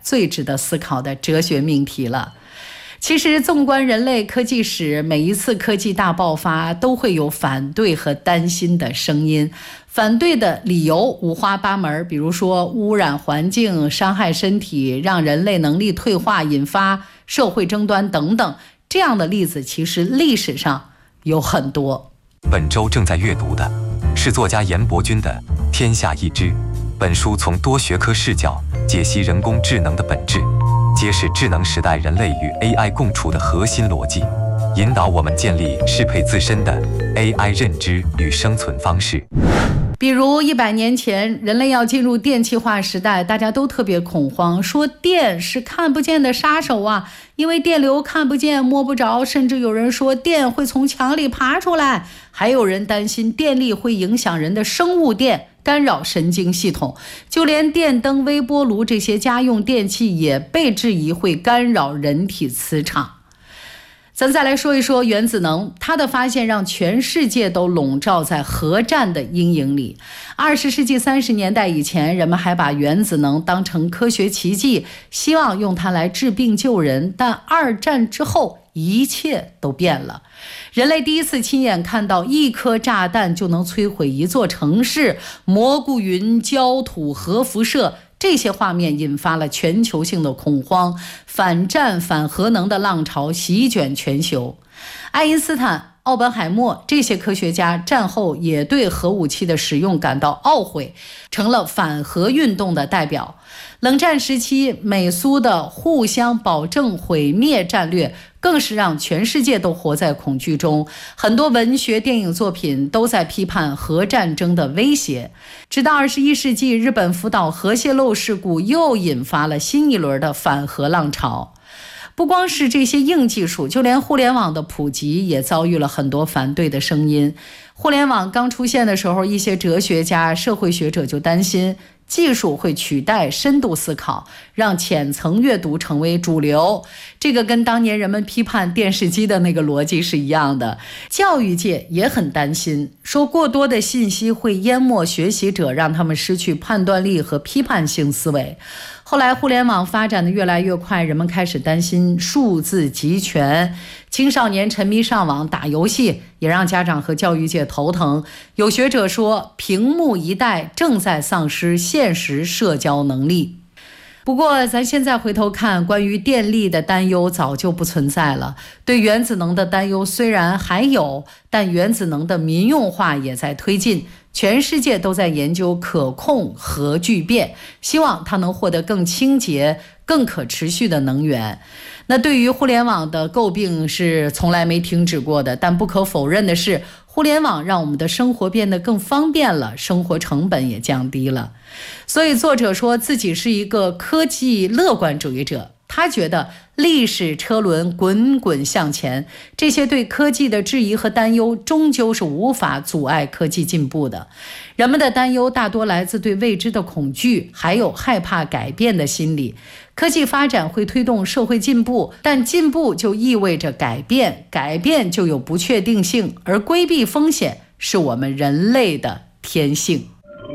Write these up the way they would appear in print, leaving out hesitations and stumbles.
最值得思考的哲学命题了。其实纵观人类科技史，每一次科技大爆发都会有反对和担心的声音，反对的理由五花八门，比如说污染环境、伤害身体、让人类能力退化、引发社会争端等等，这样的例子其实历史上有很多。 本周正在阅读的是作家严伯钧的《天下一知》，本书从多学科视角解析人工智能的本质，揭示智能时代人类与 AI 共处的核心逻辑，引导我们建立适配自身的 AI 认知与生存方式。 比如100年前，人类要进入电气化时代，大家都特别恐慌，说电是看不见的杀手啊，因为电流看不见摸不着，甚至有人说电会从墙里爬出来，还有人担心电力会影响人的生物电，干扰神经系统，就连电灯、微波炉这些家用电器也被质疑会干扰人体磁场。咱再来说一说原子能，它的发现让全世界都笼罩在核战的阴影里。20世纪30年代以前，人们还把原子能当成科学奇迹，希望用它来治病救人，但二战之后一切都变了。人类第一次亲眼看到一颗炸弹就能摧毁一座城市，蘑菇云、焦土、核辐射，这些画面引发了全球性的恐慌，反战反核能的浪潮席卷全球。爱因斯坦、奥本海默这些科学家战后也对核武器的使用感到懊悔，成了反核运动的代表。冷战时期，美苏的互相保证毁灭战略更是让全世界都活在恐惧中，很多文学电影作品都在批判核战争的威胁。直到21世纪，日本福岛核泄漏事故又引发了新一轮的反核浪潮。不光是这些硬技术，就连互联网的普及也遭遇了很多反对的声音。互联网刚出现的时候，一些哲学家、社会学者就担心技术会取代深度思考，让浅层阅读成为主流。这个跟当年人们批判电视机的那个逻辑是一样的。教育界也很担心，说过多的信息会淹没学习者，让他们失去判断力和批判性思维。后来互联网发展的越来越快，人们开始担心数字集权，青少年沉迷上网打游戏，也让家长和教育界头疼。有学者说，屏幕一代正在丧失现实社交能力。不过咱现在回头看，关于电力的担忧早就不存在了，对原子能的担忧虽然还有，但原子能的民用化也在推进，全世界都在研究可控核聚变，希望它能获得更清洁、更可持续的能源。那对于互联网的诟病是从来没停止过的，但不可否认的是，互联网让我们的生活变得更方便了，生活成本也降低了。所以作者说自己是一个科技乐观主义者，他觉得历史车轮滚滚向前，这些对科技的质疑和担忧终究是无法阻碍科技进步的。人们的担忧大多来自对未知的恐惧，还有害怕改变的心理。科技发展会推动社会进步，但进步就意味着改变，改变就有不确定性，而规避风险是我们人类的天性。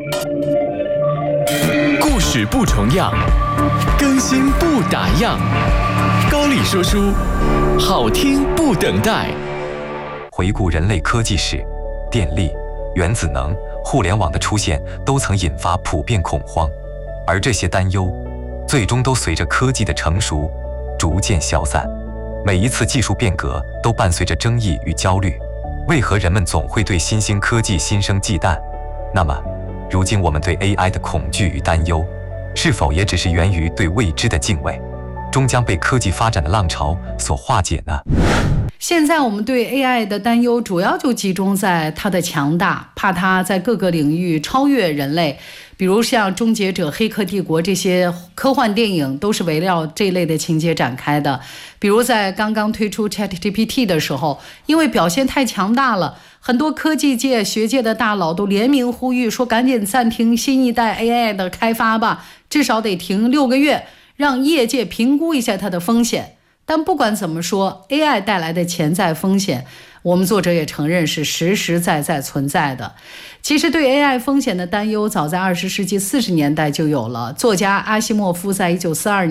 故事不重样，更新不打烊。高丽说书，好听不等待。 回顾人类科技史，电力、原子能、互联网的出现都曾引发普遍恐慌，而这些担忧最终都随着科技的成熟逐渐消散。每一次技术变革都伴随着争议与焦虑，为何人们总会对新兴科技心生忌惮？那么如今我们对 AI 的恐惧与担忧，是否也只是源于对未知的敬畏，终将被科技发展的浪潮所化解呢？ 现在我们对 AI 的担忧主要就集中在它的强大，怕它在各个领域超越人类。比如像《终结者》《黑客帝国》这些科幻电影都是围绕这类的情节展开的。比如在刚刚推出 ChatGPT 的时候，因为表现太强大了，很多科技界、学界的大佬都联名呼吁说，赶紧暂停新一代 AI 的开发吧，至少得停6个月，让业界评估一下它的风险。但不管怎么说， AI 带来的潜在风险，我们作者也承认是实实在在存在的。其实对 AI 风险的担忧早在20世纪40年代就有了，作家阿西莫夫在1942年